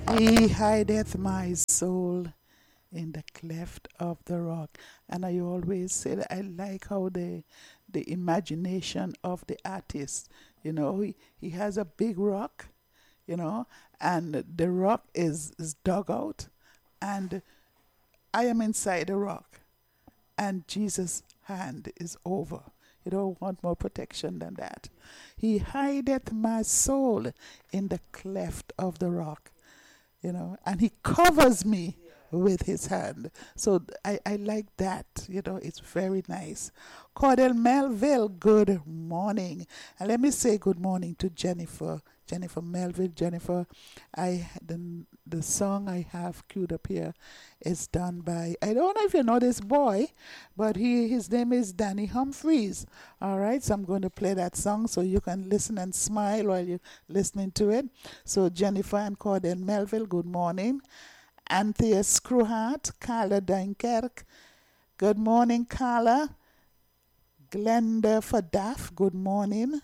He hideth my soul in the cleft of the rock. And I always say that I like how the imagination of the artist, he has a big rock, you know, and the rock is dug out, and I am inside the rock, and Jesus' hand is over. You don't want more protection than that. He hideth my soul in the cleft of the rock, and he covers me with his hand. So I like that, it's very nice. Cordell Melville, good morning. And let me say good morning to Jennifer. Jennifer Melville. Jennifer, the song I have queued up here is done by, I don't know if you know this boy, but his name is Danny Humphreys. All right, so I'm going to play that song so you can listen and smile while you're listening to it. So Jennifer and Cordell Melville, good morning. Anthea Screwhart, Carla Dunkerque, good morning, Carla. Glenda Fadaf, good morning.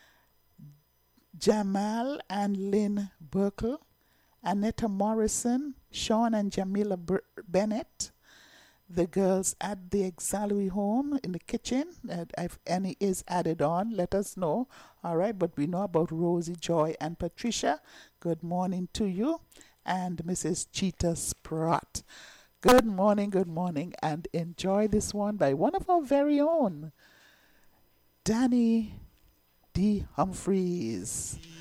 Jamal and Lynn Burkle, Annetta Morrison, Sean and Jamila Bennett, the girls at the Exalui home in the kitchen. If any is added on, let us know. All right, but we know about Rosie, Joy, and Patricia. Good morning to you. And Mrs. Cheetah Sprott. Good morning, and enjoy this one by one of our very own, Danny D. Humphreys.